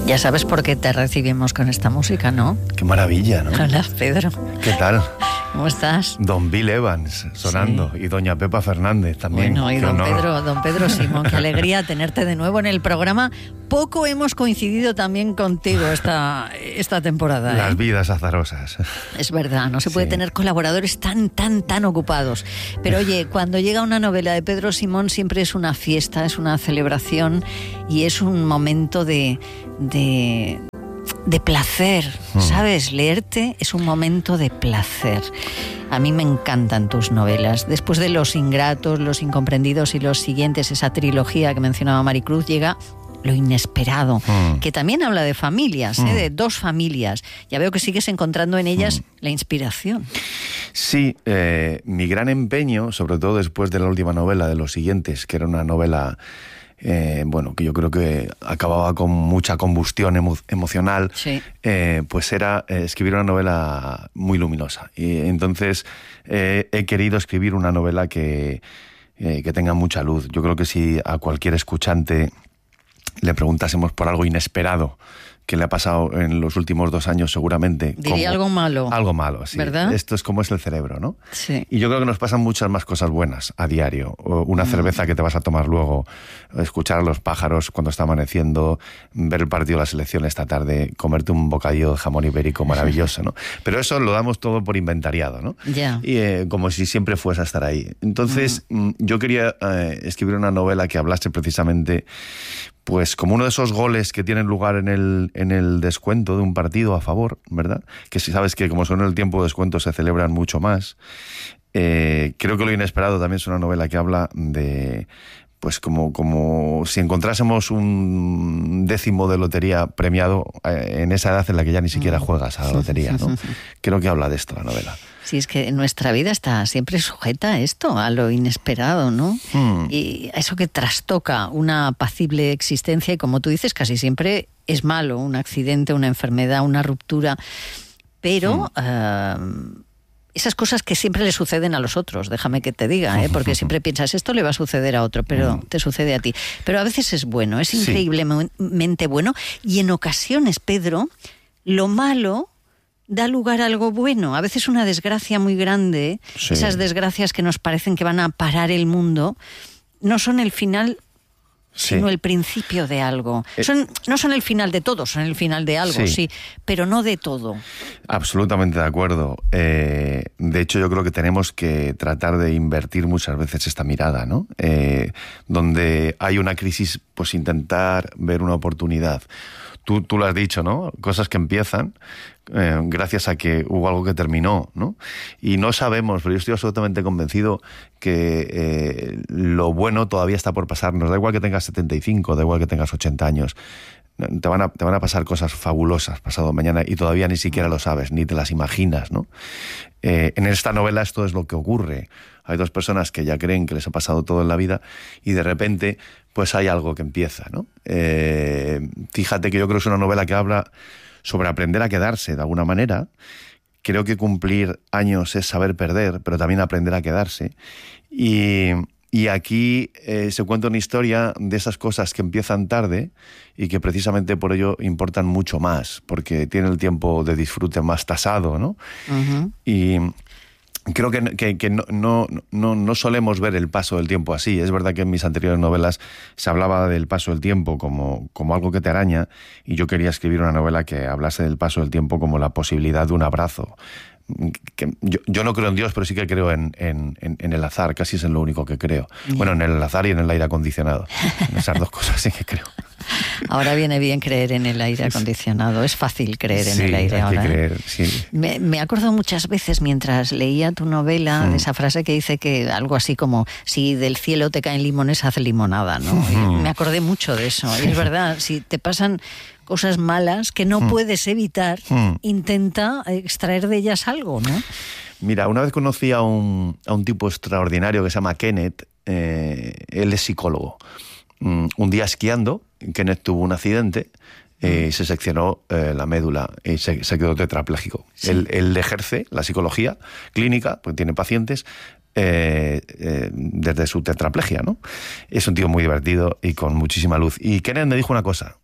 Ya sabes por qué te recibimos con esta música, ¿no? Qué maravilla, ¿no? Hola, Pedro. ¿Qué tal? ¿Cómo estás? Don Bill Evans sonando, sí. Y doña Pepa Fernández también. Bueno, y don Pedro Simón, qué alegría tenerte de nuevo en el programa. Poco hemos coincidido también contigo esta temporada. Las vidas azarosas. Es verdad, no se puede tener colaboradores tan ocupados. Pero oye, cuando llega una novela de Pedro Simón siempre es una fiesta, es una celebración y es un momento de placer, ¿sabes? Leerte es un momento de placer. A mí me encantan tus novelas. Después de Los Ingratos, Los Incomprendidos y los siguientes, esa trilogía que mencionaba Maricruz, llega Lo Inesperado, que también habla de familias, de dos familias. Ya veo que sigues encontrando en ellas la inspiración. Sí, mi gran empeño, sobre todo después de la última novela, de Los Siguientes, que era una novela... que yo creo que acababa con mucha combustión emocional, sí. Pues era escribir una novela muy luminosa. Y entonces he querido escribir una novela que tenga mucha luz. Yo creo que si a cualquier escuchante le preguntásemos por algo inesperado que le ha pasado en los últimos 2 años, seguramente... Diría algo malo. Algo malo, sí. ¿Verdad? Esto es como es el cerebro, ¿no? Sí. Y yo creo que nos pasan muchas más cosas buenas a diario. Una cerveza que te vas a tomar luego, escuchar a los pájaros cuando está amaneciendo, ver el partido de la selección esta tarde, comerte un bocadillo de jamón ibérico maravilloso, ¿no? Pero eso lo damos todo por inventariado, ¿no? Ya. Y como si siempre fuese a estar ahí. Entonces, yo quería escribir una novela que hablase precisamente... Pues como uno de esos goles que tienen lugar en el descuento de un partido a favor, ¿verdad? Que si sabes que como son el tiempo de descuento se celebran mucho más. Creo que Lo Inesperado también es una novela que habla de... Pues como si encontrásemos un 10º de lotería premiado en esa edad en la que ya ni siquiera juegas a la lotería, ¿no? Creo que habla de esto la novela. Sí, es que nuestra vida está siempre sujeta a esto, a lo inesperado, ¿no? Y a eso que trastoca una apacible existencia y, como tú dices, casi siempre es malo, un accidente, una enfermedad, una ruptura, pero... esas cosas que siempre le suceden a los otros, déjame que te diga, porque siempre piensas, esto le va a suceder a otro, pero te sucede a ti. Pero a veces es bueno, es increíblemente bueno, y en ocasiones, Pedro, lo malo da lugar a algo bueno. A veces una desgracia muy grande, esas desgracias que nos parecen que van a parar el mundo, no son el final... sino el principio de algo. No son el final de todo, son el final de algo, sí, pero no de todo. Absolutamente de acuerdo. De hecho, yo creo que tenemos que tratar de invertir muchas veces esta mirada, ¿no? Donde hay una crisis, pues intentar ver una oportunidad. Tú lo has dicho, ¿no? Cosas que empiezan gracias a que hubo algo que terminó, ¿no? Y no sabemos, pero yo estoy absolutamente convencido que lo bueno todavía está por pasar. Nos da igual que tengas 75, da igual que tengas 80 años. Te van a pasar cosas fabulosas pasado mañana y todavía ni siquiera lo sabes, ni te las imaginas, ¿no? En esta novela esto es lo que ocurre. Hay 2 personas que ya creen que les ha pasado todo en la vida y de repente pues hay algo que empieza, ¿no? Fíjate que yo creo que es una novela que habla sobre aprender a quedarse de alguna manera. Creo que cumplir años es saber perder, pero también aprender a quedarse. Y aquí se cuenta una historia de esas cosas que empiezan tarde y que precisamente por ello importan mucho más, porque tienen el tiempo de disfrute más tasado, ¿no? Y creo que no solemos ver el paso del tiempo así. Es verdad que en mis anteriores novelas se hablaba del paso del tiempo como algo que te araña, y yo quería escribir una novela que hablase del paso del tiempo como la posibilidad de un abrazo. Que yo no creo en Dios, pero sí que creo en el azar, casi es en lo único que creo. Bueno, en el azar y en el aire acondicionado. En esas 2 cosas sí que creo. Ahora viene bien creer en el aire acondicionado. Es fácil creer en el aire ahora. Hay que creer, sí. Me he acordado muchas veces mientras leía tu novela de esa frase que dice que algo así como si del cielo te caen limones, haz limonada, ¿no? Y me acordé mucho de eso. Y es verdad, si te pasan cosas malas que no puedes evitar, intenta extraer de ellas algo, ¿no? Mira, una vez conocí a un tipo extraordinario que se llama Kenneth. Él es psicólogo. Un día esquiando, Kenneth tuvo un accidente y se seccionó la médula y se quedó tetrapléjico. Sí. Él ejerce la psicología clínica, porque tiene pacientes, desde su tetraplegia, ¿no? Es un tío muy divertido y con muchísima luz. Y Kenneth me dijo una cosa,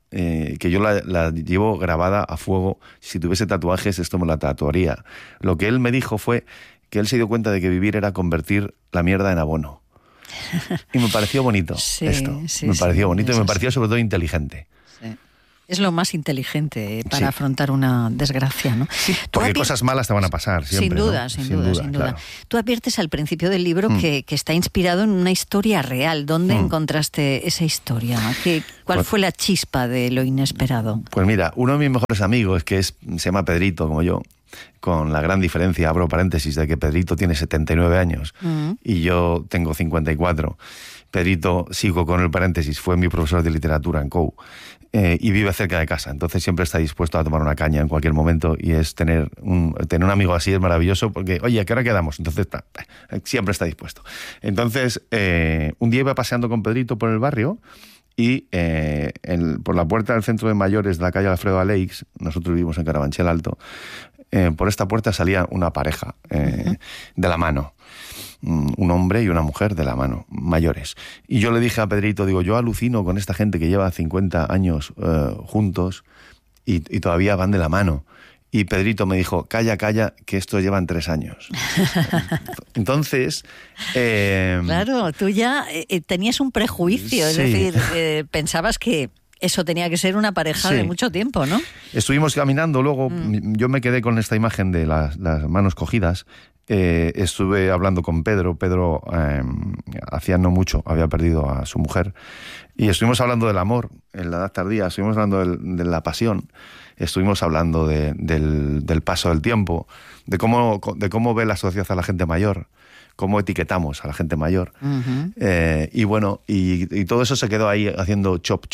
que yo la llevo grabada a fuego. Si tuviese tatuajes, esto me la tatuaría. Lo que él me dijo fue que él se dio cuenta de que vivir era convertir la mierda en abono. Y me pareció bonito esto. Me pareció bonito y me pareció sobre todo inteligente. Sí. Es lo más inteligente para afrontar una desgracia, ¿no? Sí, porque cosas malas te van a pasar siempre. Sin duda. Claro. Tú adviertes al principio del libro que está inspirado en una historia real. ¿Dónde encontraste esa historia? ¿Cuál fue la chispa de lo inesperado? Pues mira, uno de mis mejores amigos, se llama Pedrito, como yo, con la gran diferencia, abro paréntesis, de que Pedrito tiene 79 años y yo tengo 54. Pedrito, sigo con el paréntesis, fue mi profesor de literatura en COU. Y vive cerca de casa, entonces siempre está dispuesto a tomar una caña en cualquier momento, y es tener un amigo así es maravilloso, porque, oye, ¿a qué hora quedamos? Entonces siempre está dispuesto. Entonces, un día iba paseando con Pedrito por el barrio y por la puerta del centro de mayores de la calle Alfredo Aleix, nosotros vivimos en Carabanchel Alto, por esta puerta salía una pareja de la mano. Un hombre y una mujer de la mano, mayores. Y yo le dije a Pedrito, yo alucino con esta gente que lleva 50 años juntos y todavía van de la mano. Y Pedrito me dijo, calla, que estos llevan 3 años. Entonces... claro, tú ya tenías un prejuicio, es decir, pensabas que eso tenía que ser una pareja de mucho tiempo, ¿no? Estuvimos caminando, luego yo me quedé con esta imagen de las manos cogidas. Estuve hablando con Pedro. Pedro hacía no mucho había perdido a su mujer, y estuvimos hablando del amor en la edad tardía, estuvimos hablando de la pasión, estuvimos hablando del paso del tiempo, de cómo ve la sociedad a la gente mayor, cómo etiquetamos a la gente mayor. Y bueno, y todo eso se quedó ahí haciendo chop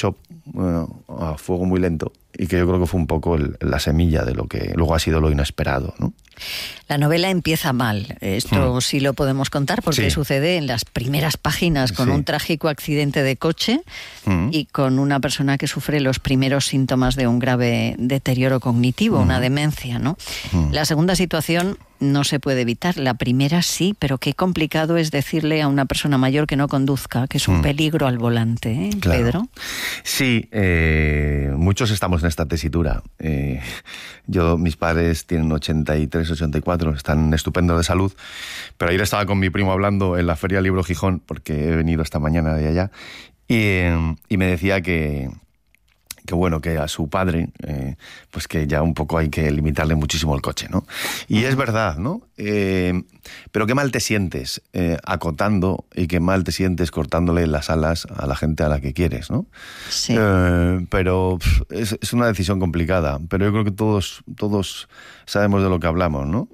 a fuego muy lento, y que yo creo que fue un poco la semilla de lo que luego ha sido lo inesperado, ¿no? La novela empieza mal, esto sí lo podemos contar, porque sucede en las primeras páginas con un trágico accidente de coche y con una persona que sufre los primeros síntomas de un grave deterioro cognitivo, una demencia, ¿no? La segunda situación no se puede evitar, la primera sí, pero qué complicado es decirle a una persona mayor que no conduzca, que es un peligro al volante, ¿eh, claro. Pedro? Sí, muchos estamos en esta tesitura. Mis padres tienen 83, 84, están estupendos de salud, pero ayer estaba con mi primo hablando en la Feria del Libro Gijón, porque he venido esta mañana de allá, y me decía que a su padre, pues que ya un poco hay que limitarle muchísimo el coche, ¿no? Y es verdad, ¿no? Pero qué mal te sientes acotando, y qué mal te sientes cortándole las alas a la gente a la que quieres, ¿no? Sí. Pero es una decisión complicada, pero yo creo que todos sabemos de lo que hablamos, ¿no?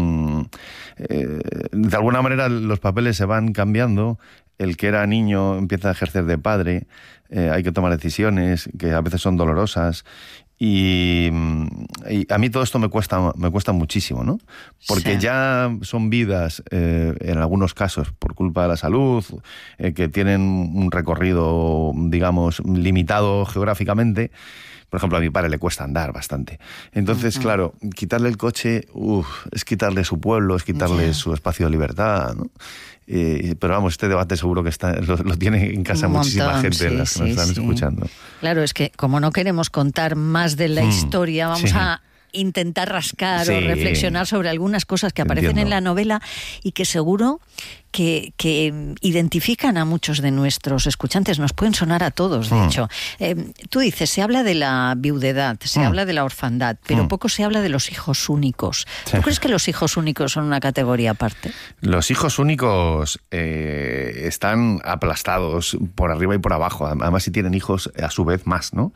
De alguna manera los papeles se van cambiando. El que era niño empieza a ejercer de padre, hay que tomar decisiones que a veces son dolorosas, y a mí todo esto me cuesta muchísimo, ¿no? Porque ya son vidas, en algunos casos, por culpa de la salud, que tienen un recorrido, digamos, limitado geográficamente. Por ejemplo, a mi padre le cuesta andar bastante. Entonces, claro, quitarle el coche, es quitarle su pueblo, es quitarle su espacio de libertad, ¿no? Pero vamos, este debate seguro que lo tiene en casa muchísima gente, las que nos están escuchando. Claro, es que como no queremos contar más de la historia, vamos a intentar rascar o reflexionar sobre algunas cosas que aparecen en la novela y que seguro que identifican a muchos de nuestros escuchantes, nos pueden sonar a todos, de hecho. Tú dices, se habla de la viudedad, se habla de la orfandad, pero poco se habla de los hijos únicos. ¿Tú crees que los hijos únicos son una categoría aparte? Los hijos únicos están aplastados por arriba y por abajo. Además, si tienen hijos, a su vez más, ¿no?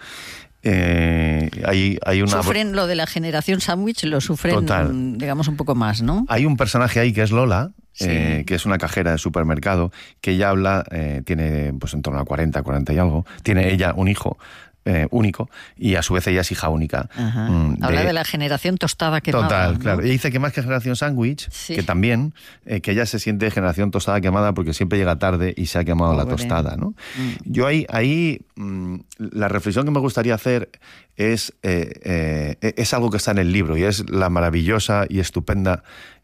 Hay una... Sufren lo de la generación sándwich, lo sufren, digamos, un poco más, ¿no? Hay un personaje ahí que es Lola, que es una cajera de supermercado, que ella habla, tiene pues en torno a 40 y algo, tiene ella un hijo único, y a su vez ella es hija única. Habla de la generación tostada quemada. Total, ¿no? claro. Ella dice que más que generación sándwich, que también, que ella se siente generación tostada quemada porque siempre llega tarde y se ha quemado la tostada, ¿no? Yo ahí la reflexión que me gustaría hacer es algo que está en el libro, y es la maravillosa y estupenda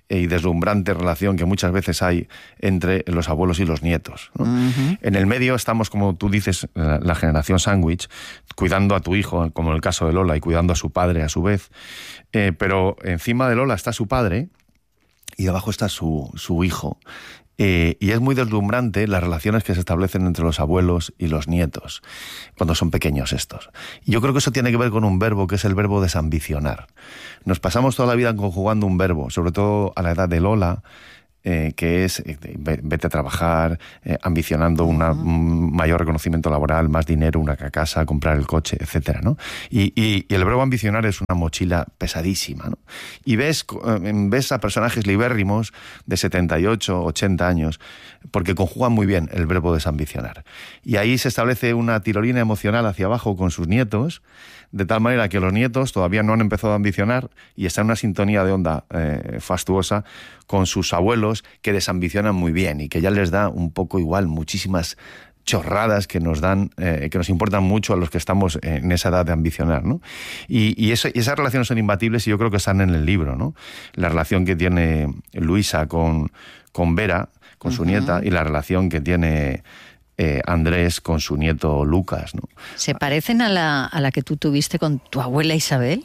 y deslumbrante relación que muchas veces hay entre los abuelos y los nietos, ¿no? En el medio estamos, como tú dices, la generación sándwich, cuidando a tu hijo, como en el caso de Lola, y cuidando a su padre a su vez, pero encima de Lola está su padre y abajo está su hijo. Y es muy deslumbrante las relaciones que se establecen entre los abuelos y los nietos, cuando son pequeños estos. Y yo creo que eso tiene que ver con un verbo, que es el verbo desambicionar. Nos pasamos toda la vida conjugando un verbo, sobre todo a la edad de Lola, que es vete a trabajar, ambicionando un mayor reconocimiento laboral, más dinero, una casa, comprar el coche, etcétera, ¿no? Y el verbo ambicionar es una mochila pesadísima, ¿no? Y ves a personajes libérrimos de 78, 80 años, porque conjugan muy bien el verbo desambicionar. Y ahí se establece una tirolina emocional hacia abajo con sus nietos, de tal manera que los nietos todavía no han empezado a ambicionar y están en una sintonía de onda fastuosa con sus abuelos, que desambicionan muy bien y que ya les da un poco igual muchísimas chorradas que nos dan, que nos importan mucho a los que estamos en esa edad de ambicionar, ¿no? Y esas relaciones son imbatibles y yo creo que están en el libro, ¿no? La relación que tiene Luisa con Vera, con su nieta, y la relación que tiene Andrés con su nieto Lucas, ¿no? ¿Se parecen a la que tú tuviste con tu abuela Isabel?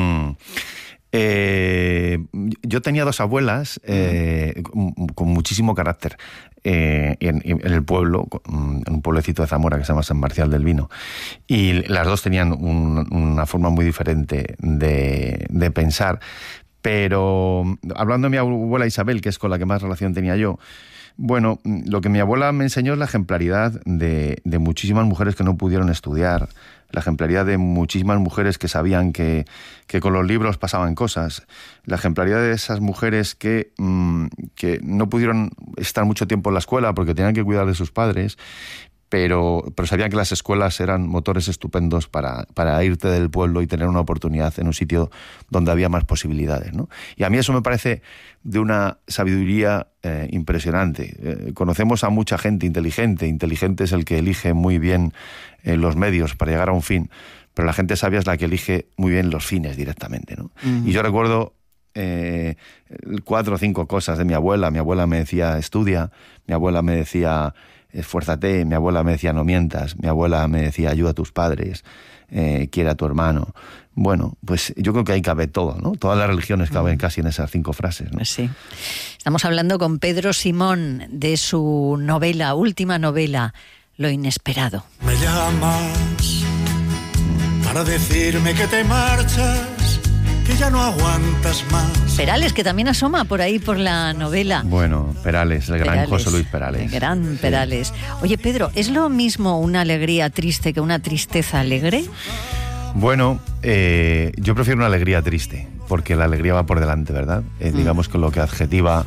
Yo tenía dos abuelas con muchísimo carácter en el pueblo, en un pueblecito de Zamora que se llama San Marcial del Vino, y las dos tenían una forma muy diferente de pensar. Pero hablando de mi abuela Isabel, que es con la que más relación tenía yo, bueno, lo que mi abuela me enseñó es la ejemplaridad de muchísimas mujeres que no pudieron estudiar, la ejemplaridad de muchísimas mujeres que sabían que con los libros pasaban cosas, la ejemplaridad de esas mujeres que no pudieron estar mucho tiempo en la escuela porque tenían que cuidar de sus padres, pero sabían que las escuelas eran motores estupendos para irte del pueblo y tener una oportunidad en un sitio donde había más posibilidades, ¿no? Y a mí eso me parece de una sabiduría impresionante. Conocemos a mucha gente inteligente. Inteligente es el que elige muy bien los medios para llegar a un fin, pero la gente sabia es la que elige muy bien los fines directamente, ¿no? Y yo recuerdo 4 o 5 cosas de mi abuela. Mi abuela me decía, estudia. Mi abuela me decía, esfuérzate. Mi abuela me decía, no mientas. Mi abuela me decía, ayuda a tus padres, quiere a tu hermano. Bueno, pues yo creo que ahí cabe todo, ¿no? Todas las religiones caben casi en esas 5 frases, ¿no? Sí. Estamos hablando con Pedro Simón de su novela, última novela, Lo inesperado. Me llamas para decirme que te marchas, que ya no aguantas más. Perales, que también asoma por ahí por la novela. Bueno, Perales, el gran José Luis Perales. El gran Perales. Oye, Pedro, ¿es lo mismo una alegría triste que una tristeza alegre? Bueno, yo prefiero una alegría triste, porque la alegría va por delante, ¿verdad? Digamos que lo que adjetiva...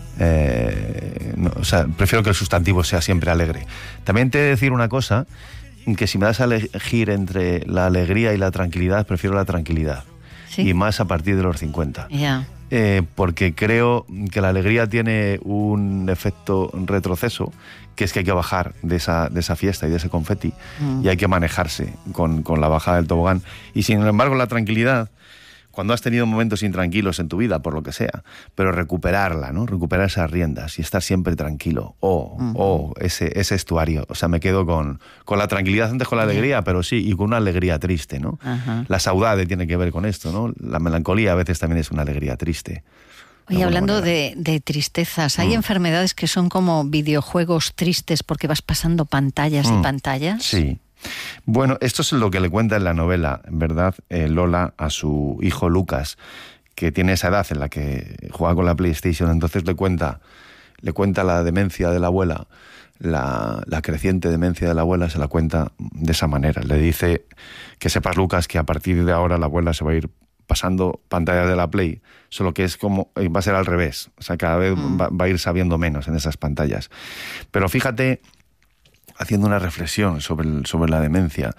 prefiero que el sustantivo sea siempre alegre. También te he de decir una cosa, que si me das a elegir entre la alegría y la tranquilidad, prefiero la tranquilidad. ¿Sí? Y más a partir de los 50. Yeah. Porque creo que la alegría tiene un efecto retroceso, que es que hay que bajar de esa fiesta y de ese confeti, y hay que manejarse con la bajada del tobogán. Y sin embargo la tranquilidad, cuando has tenido momentos intranquilos en tu vida, por lo que sea, pero recuperarla, ¿no? Recuperar esas riendas y estar siempre tranquilo. Ese estuario. O sea, me quedo con la tranquilidad antes con la alegría, pero sí, y con una alegría triste, ¿no? La saudade tiene que ver con esto, ¿no? La melancolía a veces también es una alegría triste. Oye, hablando de tristezas, ¿hay enfermedades que son como videojuegos tristes porque vas pasando pantallas y pantallas? Sí. Bueno, esto es lo que le cuenta en la novela, ¿verdad? Lola a su hijo Lucas, que tiene esa edad en la que juega con la PlayStation. Entonces le cuenta la demencia de la abuela, la creciente demencia de la abuela, se la cuenta de esa manera. Le dice que sepas, Lucas, que a partir de ahora la abuela se va a ir pasando pantallas de la Play, solo que es como, va a ser al revés. O sea, cada vez va a ir sabiendo menos en esas pantallas. Pero fíjate, haciendo una reflexión sobre la demencia,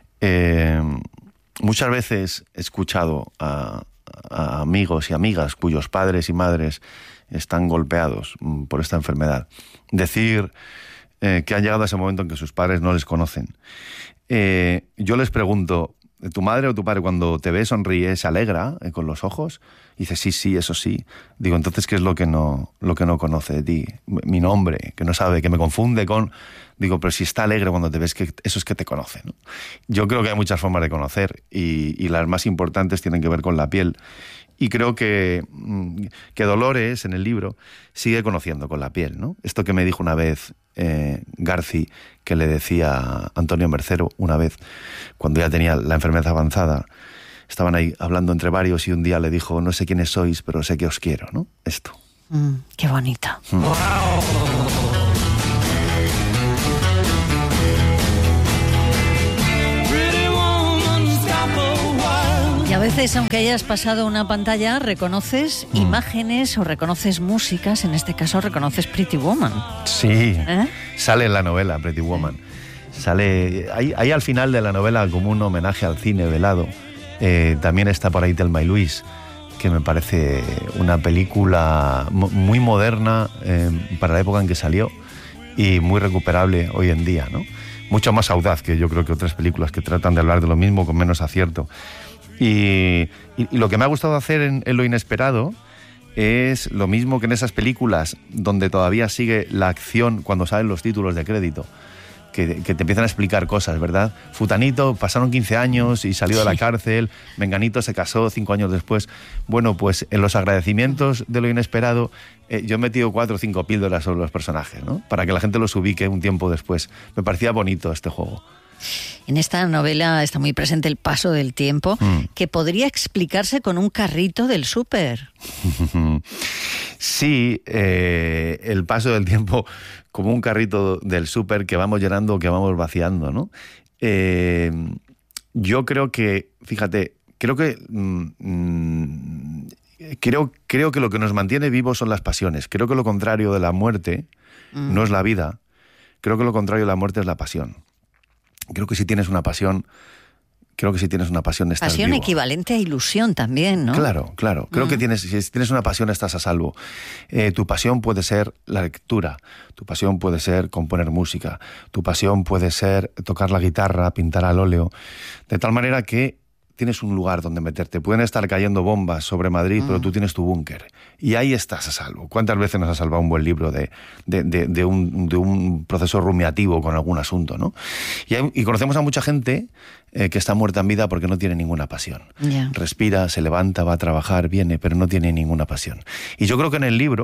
muchas veces he escuchado a amigos y amigas cuyos padres y madres están golpeados por esta enfermedad decir que han llegado a ese momento en que sus padres no les conocen. Yo les pregunto, tu madre o tu padre cuando te ve sonríe, se alegra con los ojos, y dice sí, eso sí. Digo, entonces, ¿qué es lo que no conoce de ti? Mi nombre, que no sabe, que me confunde con... Digo, pero si está alegre cuando te ves, que eso es que te conoce, ¿no? Yo creo que hay muchas formas de conocer y las más importantes tienen que ver con la piel. Y creo que Dolores, en el libro, sigue conociendo con la piel, ¿no? Esto que me dijo una vez Garci, que le decía a Antonio Mercero una vez, cuando ya tenía la enfermedad avanzada, estaban ahí hablando entre varios y un día le dijo, no sé quiénes sois, pero sé que os quiero, ¿no? Esto. Qué bonita. Y a veces, aunque hayas pasado una pantalla, reconoces imágenes o reconoces músicas. En este caso, reconoces Pretty Woman. Sí, sale en la novela Pretty Woman. Sale ahí al final de la novela como un homenaje al cine velado. También está por ahí Thelma y Luis, que me parece una película muy moderna para la época en que salió y muy recuperable hoy en día, ¿no? Mucho más audaz que yo creo que otras películas que tratan de hablar de lo mismo con menos acierto. Y lo que me ha gustado hacer en Lo Inesperado es lo mismo que en esas películas donde todavía sigue la acción cuando salen los títulos de crédito, que te empiezan a explicar cosas, ¿verdad? Futanito, pasaron 15 años y salió de la cárcel, Menganito se casó 5 años después. Bueno, pues en los agradecimientos de Lo Inesperado yo he metido 4 o 5 píldoras sobre los personajes, ¿no? Para que la gente los ubique un tiempo después. Me parecía bonito este juego. En esta novela está muy presente el paso del tiempo, que podría explicarse con un carrito del súper. Sí, el paso del tiempo como un carrito del súper que vamos llenando, que vamos vaciando, ¿no? Yo creo que, fíjate, creo que lo que nos mantiene vivos son las pasiones. Creo que lo contrario de la muerte no es la vida. Creo que lo contrario de la muerte es la pasión. Creo que si tienes una pasión, estás pasión vivo. Equivalente a ilusión también, ¿no? Claro. Creo que si tienes una pasión estás a salvo. Tu pasión puede ser la lectura, tu pasión puede ser componer música, tu pasión puede ser tocar la guitarra, pintar al óleo, de tal manera que tienes un lugar donde meterte. Pueden estar cayendo bombas sobre Madrid, pero tú tienes tu búnker. Y ahí estás a salvo. ¿Cuántas veces nos ha salvado un buen libro de un proceso rumiativo con algún asunto, ¿no? Y conocemos a mucha gente que está muerta en vida porque no tiene ninguna pasión. Yeah. Respira, se levanta, va a trabajar, viene, pero no tiene ninguna pasión. Y yo creo que en el libro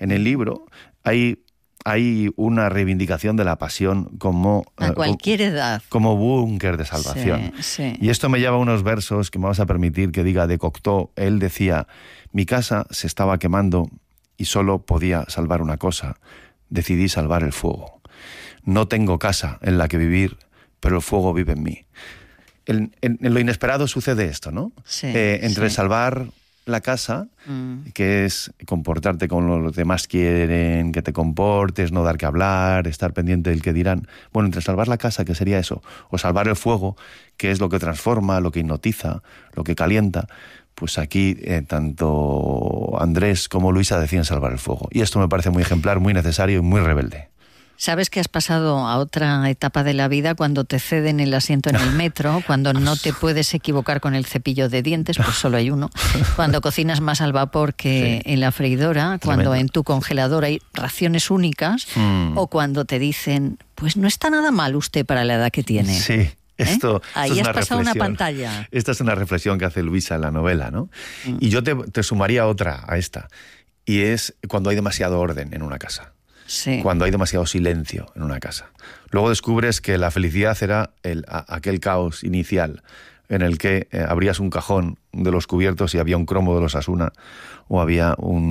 hay una reivindicación de la pasión como... a cualquier edad. Como búnker de salvación. Sí. Y esto me lleva a unos versos que me vas a permitir que diga de Cocteau. Él decía, mi casa se estaba quemando y solo podía salvar una cosa. Decidí salvar el fuego. No tengo casa en la que vivir, pero el fuego vive en mí. En Lo Inesperado sucede esto, ¿no? Sí, entre salvar la casa, que es comportarte como los demás quieren que te comportes, no dar que hablar, estar pendiente del que dirán. Bueno, entre salvar la casa, que sería eso, o salvar el fuego, que es lo que transforma, lo que hipnotiza, lo que calienta, pues aquí tanto Andrés como Luisa deciden salvar el fuego. Y esto me parece muy ejemplar, muy necesario y muy rebelde. Sabes que has pasado a otra etapa de la vida cuando te ceden el asiento en el metro, cuando no te puedes equivocar con el cepillo de dientes, pues solo hay uno, cuando cocinas más al vapor que en la freidora, cuando en tu congelador hay raciones únicas, o cuando te dicen, pues no está nada mal usted para la edad que tiene. Sí. Ahí has pasado una pantalla. Esta es una reflexión que hace Luisa en la novela, ¿no? Y yo te sumaría otra a esta, y es cuando hay demasiado orden en una casa. Sí. Cuando hay demasiado silencio en una casa. Luego descubres que la felicidad era aquel caos inicial en el que abrías un cajón de los cubiertos y había un cromo de los Asuna o había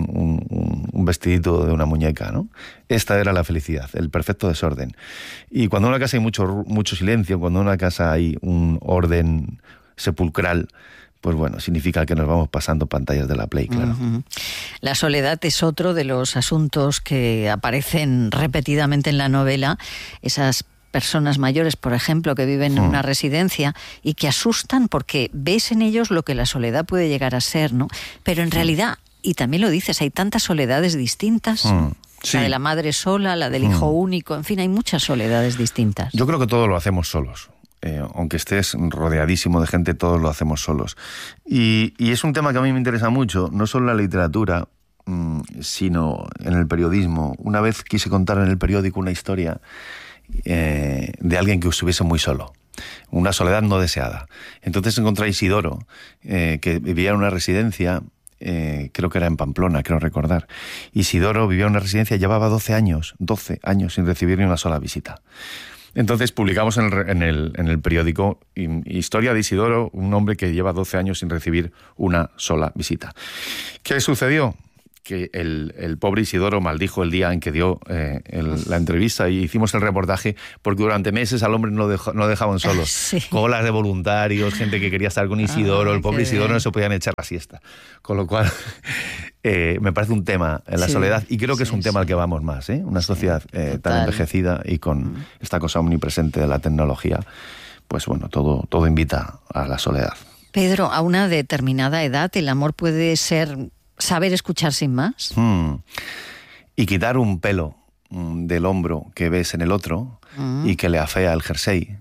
un vestidito de una muñeca, ¿no? Esta era la felicidad, el perfecto desorden. Y cuando en una casa hay mucho silencio, cuando en una casa hay un orden sepulcral, pues bueno, significa que nos vamos pasando pantallas de la Play, claro. La soledad es otro de los asuntos que aparecen repetidamente en la novela. Esas personas mayores, por ejemplo, que viven en una residencia y que asustan porque ves en ellos lo que la soledad puede llegar a ser, ¿no? Pero en realidad, y también lo dices, hay tantas soledades distintas. Sí. La de la madre sola, la del hijo único, en fin, hay muchas soledades distintas. Yo creo que todo lo hacemos solos. aunque estés rodeadísimo de gente, todos lo hacemos solos. Y es un tema que a mí me interesa mucho, no solo en la literatura, sino en el periodismo. Una vez quise contar en el periódico una historia de alguien que estuviese muy solo, una soledad no deseada. Entonces encontré a Isidoro, que vivía en una residencia, creo que era en Pamplona, creo recordar. Isidoro vivía en una residencia, llevaba 12 años sin recibir ni una sola visita. Entonces publicamos en el periódico historia de Isidoro, un hombre que lleva 12 años sin recibir una sola visita. ¿Qué sucedió? Que el pobre Isidoro maldijo el día en que dio la entrevista y hicimos el reportaje, porque durante meses al hombre no dejaban solos. Sí. Colas de voluntarios, gente que quería estar con Isidoro, el pobre Isidoro no se podían echar la siesta. Con lo cual, me parece un tema en la soledad, y creo que es un tema al que vamos más, una sociedad tan envejecida y con esta cosa omnipresente de la tecnología, pues bueno, todo invita a la soledad. Pedro, a una determinada edad el amor puede ser saber escuchar sin más. Y quitar un pelo del hombro que ves en el otro y que le afea el jersey.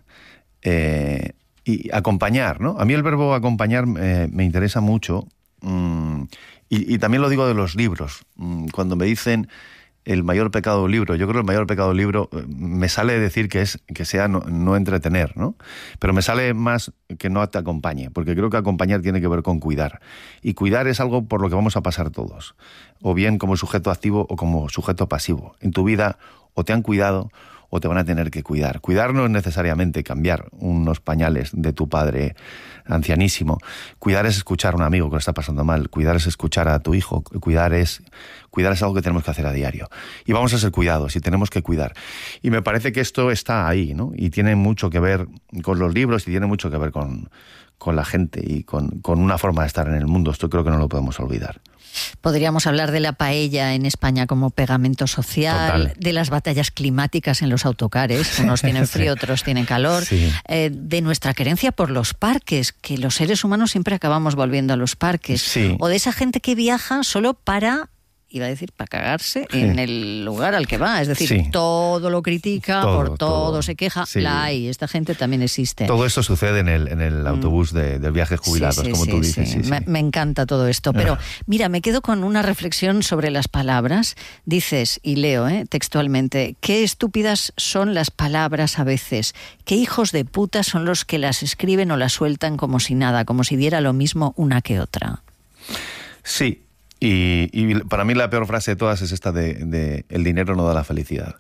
Y acompañar, ¿no? A mí el verbo acompañar me interesa mucho. Y también lo digo de los libros. Cuando me dicen el mayor pecado de un libro, yo creo que el mayor pecado de un libro me sale decir que sea no entretener, ¿no? Pero me sale más que no te acompañe, porque creo que acompañar tiene que ver con cuidar. Y cuidar es algo por lo que vamos a pasar todos, o bien como sujeto activo o como sujeto pasivo. En tu vida o te han cuidado o te van a tener que cuidar. Cuidar no es necesariamente cambiar unos pañales de tu padre ancianísimo. Cuidar es escuchar a un amigo que lo está pasando mal. Cuidar es escuchar a tu hijo. Cuidar es algo que tenemos que hacer a diario. Y vamos a ser cuidados y tenemos que cuidar. Y me parece que esto está ahí, ¿no? Y tiene mucho que ver con los libros y tiene mucho que ver con la gente y con una forma de estar en el mundo. Esto creo que no lo podemos olvidar. Podríamos hablar de la paella en España como pegamento social, de las batallas climáticas en los autocares, unos tienen frío, otros tienen calor, de nuestra querencia por los parques, que los seres humanos siempre acabamos volviendo a los parques, o de esa gente que viaja solo para cagarse en el lugar al que va. Es decir, todo lo critica, por todo se queja. La hay, esta gente también existe. Todo esto sucede en el autobús del viaje jubilados, como tú dices. Me encanta todo esto. Pero mira, me quedo con una reflexión sobre las palabras. Dices, y leo textualmente, qué estúpidas son las palabras a veces. Qué hijos de puta son los que las escriben o las sueltan como si nada, como si diera lo mismo una que otra. Sí. Y para mí la peor frase de todas es esta de el dinero no da la felicidad.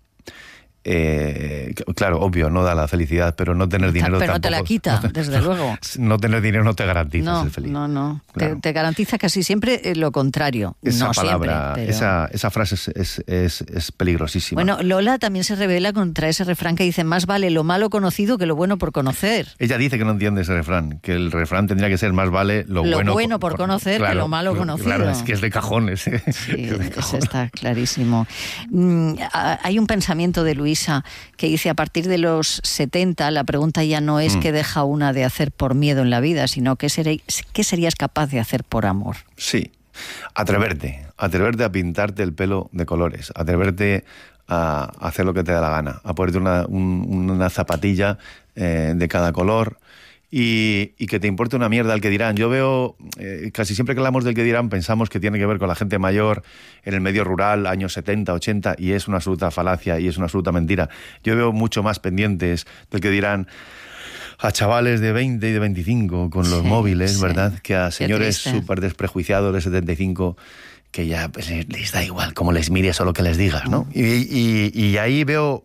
Claro, obvio, no da la felicidad, pero no tener dinero pero tampoco... no te la quita, desde luego. No tener dinero no te garantiza ser feliz. No. Claro. Te garantiza casi siempre lo contrario. Esa no palabra, siempre, pero... esa frase es peligrosísima. Bueno, Lola también se revela contra ese refrán que dice más vale lo malo conocido que lo bueno por conocer. Ella dice que no entiende ese refrán, que el refrán tendría que ser más vale lo bueno por conocer que lo malo conocido. Claro, es que es de cajones. Sí, eso está clarísimo. Hay un pensamiento de Luisa que dice, a partir de los 70, la pregunta ya no es qué deja una de hacer por miedo en la vida, sino qué serías capaz de hacer por amor. Sí, atreverte a pintarte el pelo de colores, atreverte a hacer lo que te da la gana, a ponerte una zapatilla de cada color y que te importe una mierda el que dirán. Yo veo, casi siempre que hablamos del que dirán, pensamos que tiene que ver con la gente mayor en el medio rural, años 70, 80, y es una absoluta falacia y es una absoluta mentira. Yo veo mucho más pendientes del que dirán a chavales de 20 y de 25 con los móviles, ¿verdad? Que a señores súper desprejuiciados de 75 que ya pues, les da igual cómo les mires o lo que les digas, ¿no? Y ahí veo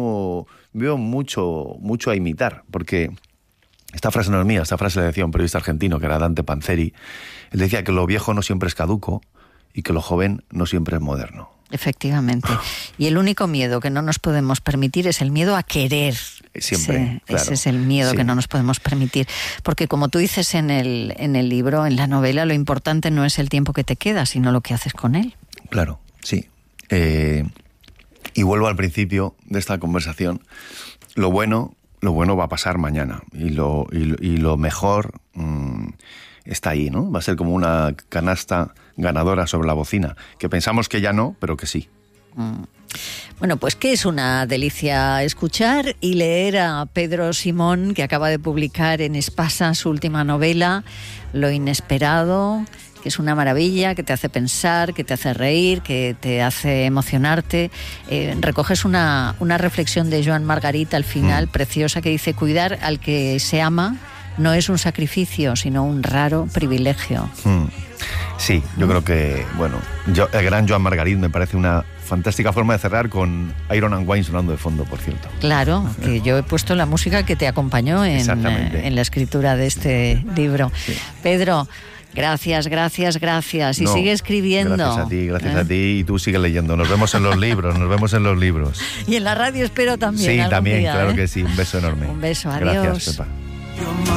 mucho a imitar, porque... Esta frase no es mía, esta frase la decía un periodista argentino que era Dante Panzeri. Él decía que lo viejo no siempre es caduco y que lo joven no siempre es moderno. Efectivamente. Y el único miedo que no nos podemos permitir es el miedo a querer. Siempre, claro. Ese es el miedo que no nos podemos permitir. Porque como tú dices en el libro, en la novela, lo importante no es el tiempo que te queda, sino lo que haces con él. Claro, sí. Y vuelvo al principio de esta conversación. Lo bueno va a pasar mañana y lo mejor está ahí, ¿no? Va a ser como una canasta ganadora sobre la bocina, que pensamos que ya no, pero que sí. Bueno, pues que es una delicia escuchar y leer a Pedro Simón, que acaba de publicar en Espasa su última novela, Lo inesperado, que es una maravilla, que te hace pensar, que te hace reír, que te hace emocionarte. Recoges una reflexión de Joan Margarit al final, preciosa, que dice: cuidar al que se ama no es un sacrificio, sino un raro privilegio. Sí, yo creo que, bueno, el gran Joan Margarit me parece una fantástica forma de cerrar, con Iron and Wine sonando de fondo, por cierto. Claro, que yo he puesto la música que te acompañó en la escritura de este libro. Sí. Pedro, gracias. Y sigue escribiendo. Gracias a ti, y tú sigues leyendo. Nos vemos en los libros. Y en la radio espero también. Sí, también, día, claro que sí. Un beso enorme. Un beso, adiós. Gracias, Pepa.